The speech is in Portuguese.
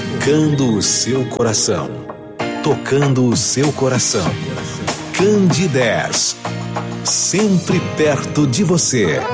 Tocando o seu coração. Tocando o seu coração. Candidez. Sempre perto de você.